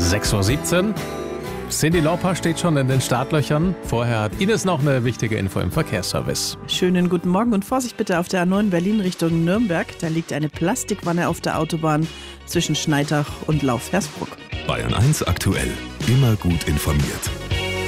6:17 Uhr. Cyndi Lauper steht schon in den Startlöchern. Vorher hat Ines noch eine wichtige Info im Verkehrsservice. Schönen guten Morgen und Vorsicht bitte auf der A9 Berlin Richtung Nürnberg. Da liegt eine Plastikwanne auf der Autobahn zwischen Schneidach und Lauf-Hersbruck. Bayern 1 aktuell. Immer gut informiert.